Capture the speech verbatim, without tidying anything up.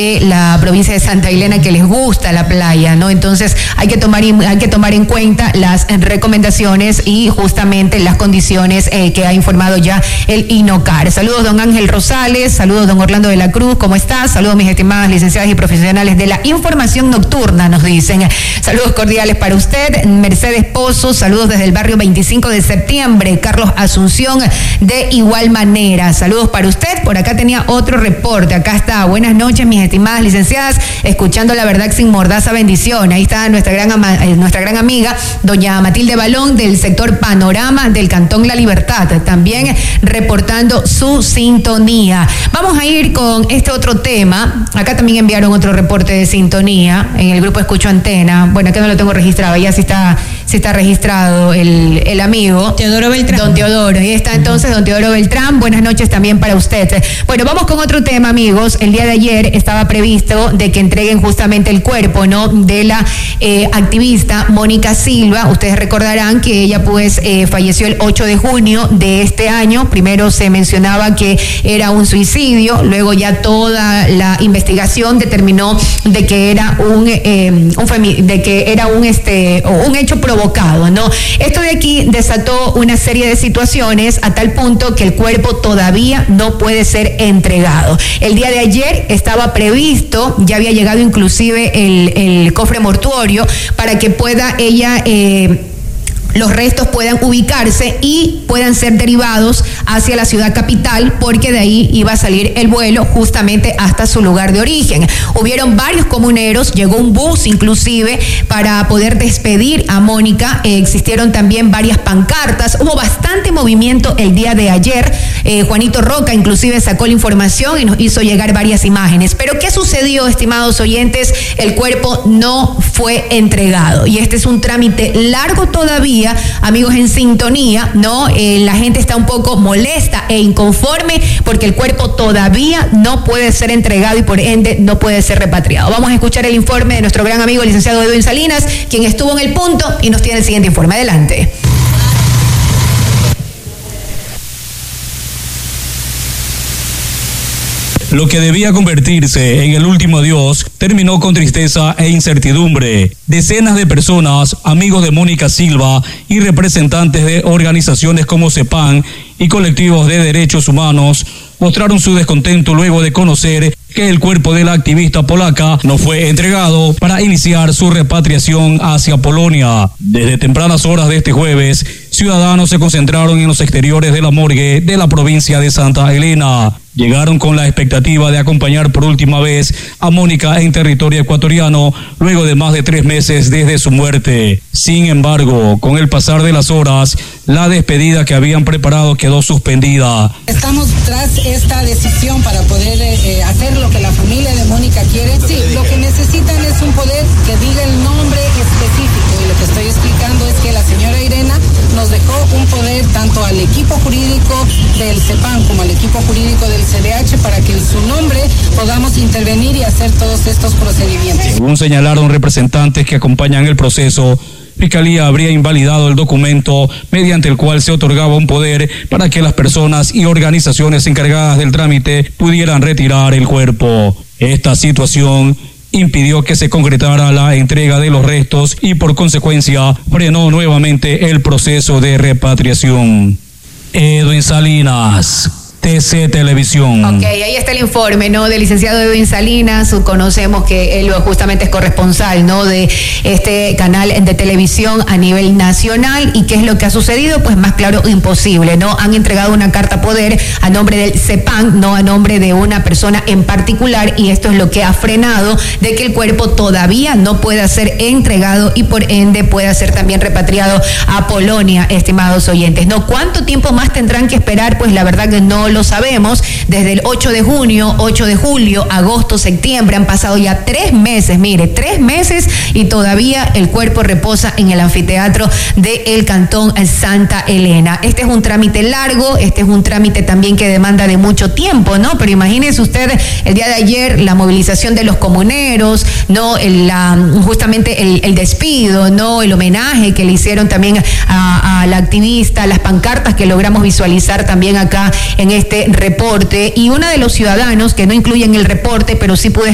la provincia de Santa Elena que les gusta la playa, ¿no? Entonces hay que tomar hay que tomar en cuenta las recomendaciones y justamente las condiciones eh, que ha informado ya el INOCAR. Saludos don Ángel Rosales, saludos don Orlando de la Cruz, ¿cómo estás? Saludos mis estimadas licenciadas y profesionales de la información nocturna, nos dicen. Saludos cordiales para usted. Mercedes Pozo, saludos desde el barrio veinticinco de septiembre. Carlos Asunción, de igual manera. Saludos para usted. Por acá tenía otro reporte. Acá está. Buenas noches, mis estimadas licenciadas, escuchando La Verdad Sin Mordaza, bendición. Ahí está nuestra gran, ama, nuestra gran amiga, doña Matilde Balón, del sector Panorama del Cantón La Libertad, también reportando su sintonía. Vamos a ir con este otro tema. Acá también enviaron otro reporte de sintonía en el grupo Escucho Antena. Bueno, acá no lo tengo registrado, ya sí está, sí está registrado el, el amigo. Teodoro Beltrán. Don Teodoro, ahí está entonces don Teodoro Beltrán. Buenas noches también para usted. Bueno, vamos con otro tema, amigos. El día de ayer estaba previsto de que entreguen justamente el cuerpo, ¿no?, de la eh, activista Mónica Silva. Ustedes recordarán que ella pues eh, falleció el ocho de junio de este año. Primero se mencionaba que era un suicidio, luego ya toda la investigación determinó de que era un, eh, un femi- de que era un este un hecho provocado, ¿no? Esto de aquí desató una serie de situaciones a tal punto que el cuerpo todavía no puede ser entregado. El día de ayer estaba previsto, ya había llegado inclusive el, el cofre mortuorio para que pueda ella eh, los restos puedan ubicarse y puedan ser derivados hacia la ciudad capital, porque de ahí iba a salir el vuelo justamente hasta su lugar de origen. Hubieron varios comuneros, llegó un bus inclusive para poder despedir a Mónica, eh, existieron también varias pancartas, hubo bastante movimiento el día de ayer. eh, Juanito Roca inclusive sacó la información y nos hizo llegar varias imágenes. Pero ¿qué sucedió, estimados oyentes? El cuerpo no fue entregado y este es un trámite largo todavía. Amigos en sintonía, ¿no? Eh, la gente está un poco molesta e inconforme porque el cuerpo todavía no puede ser entregado y por ende no puede ser repatriado. Vamos a escuchar el informe de nuestro gran amigo, el licenciado Edwin Salinas, quien estuvo en el punto y nos tiene el siguiente informe. Adelante. Lo que debía convertirse en el último adiós terminó con tristeza e incertidumbre. Decenas de personas, amigos de Mónica Silva y representantes de organizaciones como CEPAN y colectivos de derechos humanos mostraron su descontento luego de conocer que el cuerpo de la activista polaca no fue entregado para iniciar su repatriación hacia Polonia. Desde tempranas horas de este jueves, ciudadanos se concentraron en los exteriores de la morgue de la provincia de Santa Elena. Llegaron con la expectativa de acompañar por última vez a Mónica en territorio ecuatoriano luego de más de tres meses desde su muerte. Sin embargo, con el pasar de las horas, la despedida que habían preparado quedó suspendida. Estamos tras esta decisión para poder eh, hacer lo que la familia de Mónica quiere. Sí, lo que necesitan es un poder que diga el nombre específico y lo que estoy explicando es que la señora Irena nos dejó un poder tanto al equipo jurídico del CEPAN como al equipo jurídico del C D H para que en su nombre podamos intervenir y hacer todos estos procedimientos. Según señalaron representantes que acompañan el proceso, Fiscalía habría invalidado el documento mediante el cual se otorgaba un poder para que las personas y organizaciones encargadas del trámite pudieran retirar el cuerpo. Esta situación impidió que se concretara la entrega de los restos y por consecuencia frenó nuevamente el proceso de repatriación. Edwin Salinas, T C Televisión. Ok, ahí está el informe, ¿no?, del licenciado Edwin Salinas. Conocemos que él justamente es corresponsal, ¿no?, de este canal de televisión a nivel nacional. ¿Y qué es lo que ha sucedido? Pues más claro, imposible, ¿no? Han entregado una carta poder a nombre del CEPAN, no a nombre de una persona en particular, y esto es lo que ha frenado de que el cuerpo todavía no pueda ser entregado y por ende pueda ser también repatriado a Polonia, estimados oyentes, ¿no? ¿Cuánto tiempo más tendrán que esperar? Pues la verdad que no lo sabemos. Desde el ocho de junio, ocho de julio, agosto, septiembre, han pasado ya tres meses, mire, tres meses y todavía el cuerpo reposa en el anfiteatro del Cantón Santa Elena. Este es un trámite largo, este es un trámite también que demanda de mucho tiempo, ¿no? Pero imagínense usted el día de ayer, la movilización de los comuneros, ¿no? El, la, justamente el, el despido, ¿no? El homenaje que le hicieron también a, a la activista, las pancartas que logramos visualizar también acá en este reporte, y uno de los ciudadanos que no incluye en el reporte, pero sí pude